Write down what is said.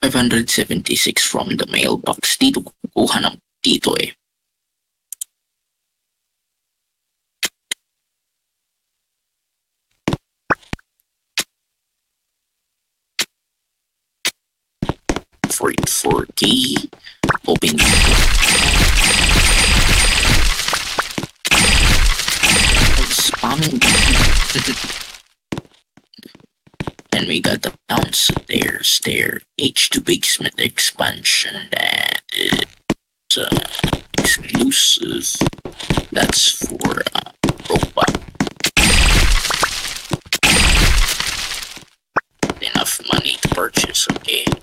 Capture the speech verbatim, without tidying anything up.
five seventy-six from the mailbox. Dito kukuha ng dito eh. forty-four K. Open spamming. And we got the downstairs there. H two Basement expansion that is uh, exclusive. That's for uh, robot. Enough money to purchase, okay.